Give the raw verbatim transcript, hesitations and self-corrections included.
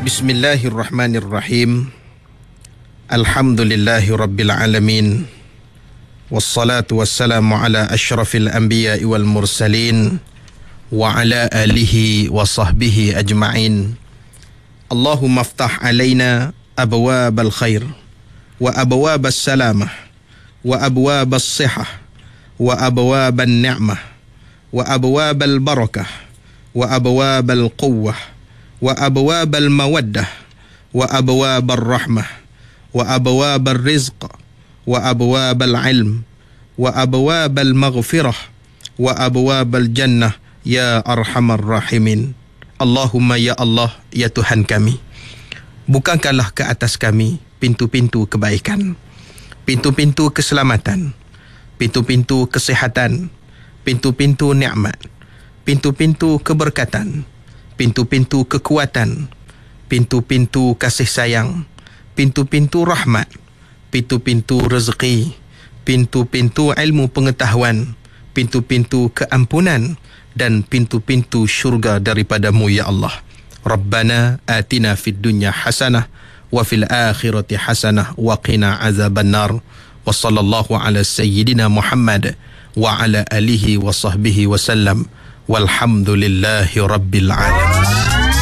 Bismillahirrahmanirrahim. Alhamdulillahi rabbil alamin. Wassalatu wassalamu ala asyrafil anbiya'i wal mursalin wa ala alihi wa sahbihi ajma'in. Allahumma aftah alaina abwabal khair wa abwabas salamah wa abwabas sihah wa abwaban ni'mah wa abwabal barakah wa abwabal quwwah wa abwabal mawaddah wa abwabal rahmah wa abwabal rizq wa abwabal ilm wa abwabal maghfirah wa abwabal jannah ya arhamar rahimin. Allahumma ya Allah, ya Tuhan kami, bukakanlah ke atas kami pintu-pintu kebaikan, pintu-pintu keselamatan, pintu-pintu kesihatan, pintu-pintu nikmat, pintu-pintu keberkatan, pintu-pintu kekuatan, pintu-pintu kasih sayang, pintu-pintu rahmat, pintu-pintu rezeki, pintu-pintu ilmu pengetahuan, pintu-pintu keampunan, dan pintu-pintu syurga daripadamu ya Allah. Rabbana atina fid dunya hasanah wa fil akhirati hasanah wa qina azaban nar. Wa sallallahu ala sayyidina Muhammad wa ala alihi wa sahbihi wa sallam. Walhamdulillahi rabbil alamin.